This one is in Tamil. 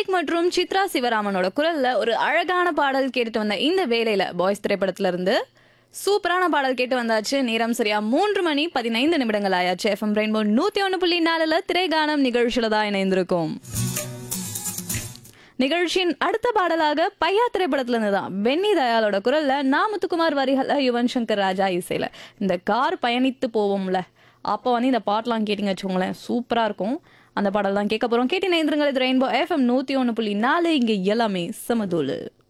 விவேக் மற்றும் சித்ரா சிவராமனோட குரல்ல ஒரு அழகான பாடல் கேட்டுட்டு வந்த இந்த வேலையில பாய்ஸ் திரைப்படத்துல இருந்து சூப்பரான பாடல் கேட்டு வந்தாச்சு. நேரம் சரியா 3:15 ஆயாச்சு. எஃப்எம் ரெயின்போ 101.4 திரைகானம் நிகழ்ச்சியில தான் இணைந்திருக்கும். நிகழ்ச்சியின் அடுத்த பாடலாக பையா திரைப்படத்துல இருந்து தான் பென்னி தயாளோட குரல்ல முத்துக்குமார் வரிகள்ல யுவன் சங்கர் ராஜா இசையில இந்த கார் பயணித்து போவோம்ல, அப்போ இந்த பாட்டெல்லாம் கேட்டீங்க வச்சுக்கோங்களேன், சூப்பரா இருக்கும். அந்த பாடல் தான் கேட்க போறோம். கேட்டு நேந்திரங்கள் இது ரெயின்போ எஃப்எம் 101.4. இங்க எல்லாமே சமதூளு.